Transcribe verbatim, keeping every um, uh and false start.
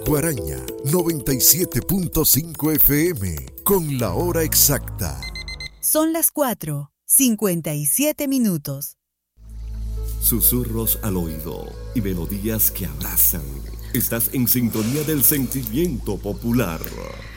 Guaraña noventa y siete punto cinco F M con la hora exacta. Son las cuatro, cincuenta y siete minutos. Susurros al oído y melodías que abrazan. Estás en sintonía del sentimiento popular.